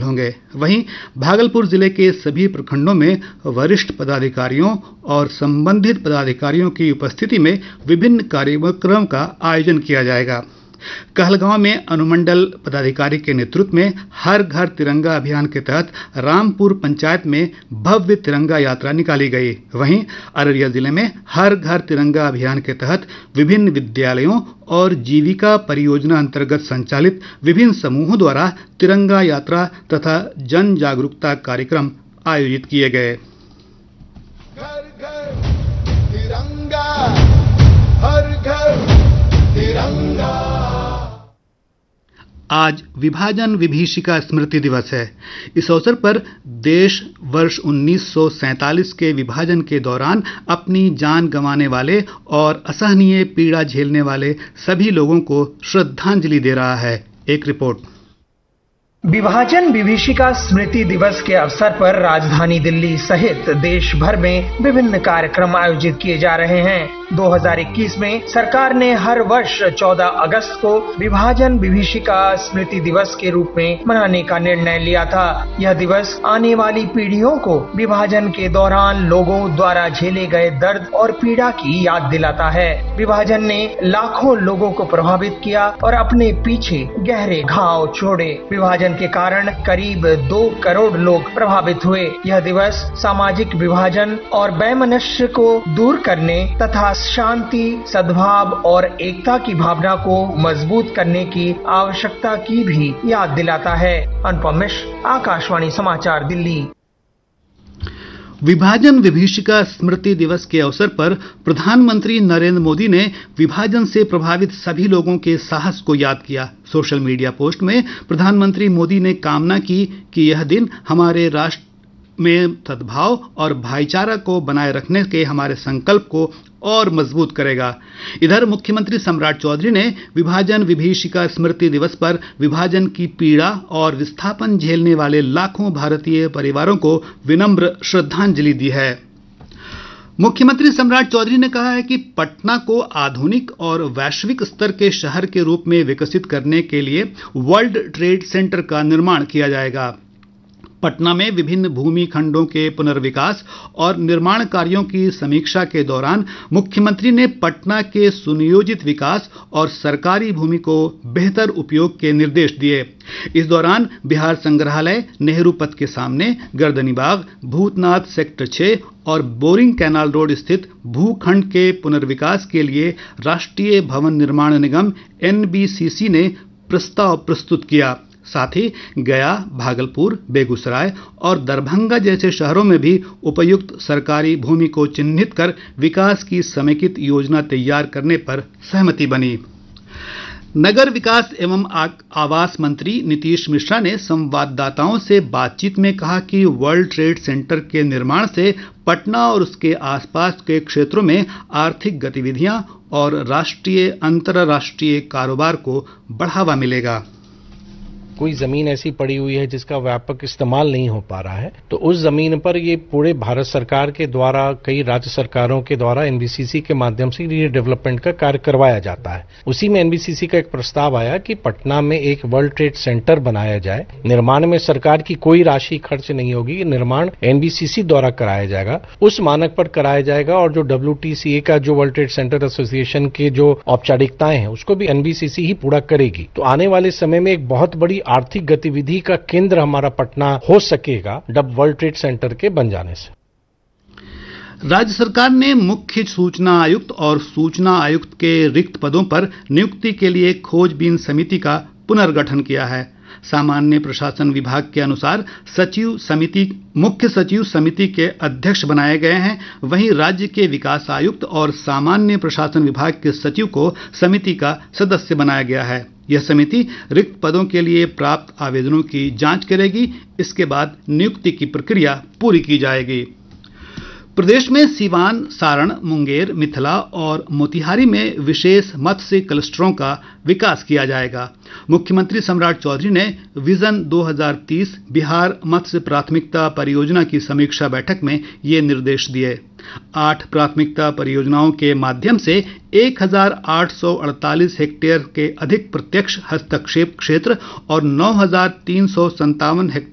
होंगे। वहीं भागलपुर जिले के सभी प्रखंडों में वरिष्ठ पदाधिकारियों और संबंधित पदाधिकारियों की उपस्थिति में विभिन्न कार्यक्रम का आयोजन किया जाएगा। कहलगांव में अनुमंडल पदाधिकारी के नेतृत्व में हर घर तिरंगा अभियान के तहत रामपुर पंचायत में भव्य तिरंगा यात्रा निकाली गई। वहीं अररिया जिले में हर घर तिरंगा अभियान के तहत विभिन्न विद्यालयों और जीविका परियोजना अंतर्गत संचालित विभिन्न समूहों द्वारा तिरंगा यात्रा तथा जन जागरूकता कार्यक्रम आयोजित किए गए। घर घर तिरंगा, हर घर तिरंगा। आज विभाजन विभीषिका स्मृति दिवस है। इस अवसर पर देश वर्ष 1947 के विभाजन के दौरान अपनी जान गंवाने वाले और असहनीय पीड़ा झेलने वाले सभी लोगों को श्रद्धांजलि दे रहा है। एक रिपोर्ट। विभाजन विभीषिका स्मृति दिवस के अवसर पर राजधानी दिल्ली सहित देश भर में विभिन्न कार्यक्रम आयोजित किए जा रहे हैं। 2021 में सरकार ने हर वर्ष 14 अगस्त को विभाजन विभीषिका स्मृति दिवस के रूप में मनाने का निर्णय लिया था। यह दिवस आने वाली पीढ़ियों को विभाजन के दौरान लोगों द्वारा झेले गए दर्द और पीड़ा की याद दिलाता है। विभाजन ने लाखों लोगों को प्रभावित किया और अपने पीछे गहरे घाव छोड़े। विभाजन के कारण करीब 2 करोड़ लोग प्रभावित हुए। यह दिवस सामाजिक विभाजन और वैमनस्य को दूर करने तथा शांति, सद्भाव और एकता की भावना को मजबूत करने की आवश्यकता की भी याद दिलाता है। अनुपम मिश्र, आकाशवाणी समाचार, दिल्ली। विभाजन विभीषिका स्मृति दिवस के अवसर पर प्रधानमंत्री नरेंद्र मोदी ने विभाजन से प्रभावित सभी लोगों के साहस को याद किया। सोशल मीडिया पोस्ट में प्रधानमंत्री मोदी ने कामना की कि यह दिन हमारे राष्ट्र में सद्भाव और भाईचारा को बनाए रखने के हमारे संकल्प को और मजबूत करेगा। इधर मुख्यमंत्री सम्राट चौधरी ने विभाजन विभीषिका स्मृति दिवस पर विभाजन की पीड़ा और विस्थापन झेलने वाले लाखों भारतीय परिवारों को विनम्र श्रद्धांजलि दी है। मुख्यमंत्री सम्राट चौधरी ने कहा है कि पटना को आधुनिक और वैश्विक स्तर के शहर के रूप में विकसित करने के लिए वर्ल्ड ट्रेड सेंटर का निर्माण किया जाएगा। पटना में विभिन्न भूमि खंडों के पुनर्विकास और निर्माण कार्यों की समीक्षा के दौरान मुख्यमंत्री ने पटना के सुनियोजित विकास और सरकारी भूमि को बेहतर उपयोग के निर्देश दिए। इस दौरान बिहार संग्रहालय, नेहरू पथ के सामने, गर्दनी बाग, भूतनाथ सेक्टर 6 और बोरिंग कैनाल रोड स्थित भूखंड के पुनर्विकास के लिए राष्ट्रीय भवन निर्माण निगम NBCC ने प्रस्ताव प्रस्तुत किया। साथ ही गया, भागलपुर, बेगूसराय और दरभंगा जैसे शहरों में भी उपयुक्त सरकारी भूमि को चिन्हित कर विकास की समेकित योजना तैयार करने पर सहमति बनी। नगर विकास एवं आवास मंत्री नीतीश मिश्रा ने संवाददाताओं से बातचीत में कहा कि वर्ल्ड ट्रेड सेंटर के निर्माण से पटना और उसके आसपास के क्षेत्रों में आर्थिक गतिविधियां और राष्ट्रीय अंतर्राष्ट्रीय कारोबार को बढ़ावा मिलेगा। कोई जमीन ऐसी पड़ी हुई है जिसका व्यापक इस्तेमाल नहीं हो पा रहा है, तो उस जमीन पर ये पूरे भारत सरकार के द्वारा, कई राज्य सरकारों के द्वारा NBCC के माध्यम से रीडेवलपमेंट का कार्य करवाया जाता है। उसी में NBCC का एक प्रस्ताव आया कि पटना में एक वर्ल्ड ट्रेड सेंटर बनाया जाए। निर्माण में सरकार की कोई राशि खर्च नहीं होगी, निर्माण NBCC द्वारा कराया जाएगा, उस मानक पर कराया जाएगा और जो WTCA का जो वर्ल्ड ट्रेड सेंटर एसोसिएशन के जो औपचारिकताएं हैं उसको भी NBCC ही पूरा करेगी। तो आने वाले समय में एक बहुत बड़ी आर्थिक गतिविधि का केंद्र हमारा पटना हो सकेगा वर्ल्ड ट्रेड सेंटर के बन जाने से। राज्य सरकार ने मुख्य सूचना आयुक्त और सूचना आयुक्त के रिक्त पदों पर नियुक्ति के लिए खोजबीन समिति का पुनर्गठन किया है। सामान्य प्रशासन विभाग के अनुसार मुख्य सचिव समिति के अध्यक्ष बनाए गए हैं। वहीं राज्य के विकास आयुक्त और सामान्य प्रशासन विभाग के सचिव को समिति का सदस्य बनाया गया है। यह समिति रिक्त पदों के लिए प्राप्त आवेदनों की जांच करेगी। इसके बाद नियुक्ति की प्रक्रिया पूरी की जाएगी। प्रदेश में सीवान, सारण, मुंगेर, मिथिला और मोतिहारी में विशेष मत्स्य क्लस्टरों का विकास किया जाएगा। मुख्यमंत्री सम्राट चौधरी ने विजन 2030 बिहार मत्स्य प्राथमिकता परियोजना की समीक्षा बैठक में ये निर्देश दिए। 8 प्राथमिकता परियोजनाओं के माध्यम से 1848 हेक्टेयर के अधिक प्रत्यक्ष हस्तक्षेप क्षेत्र और 9357 हेक्टेयर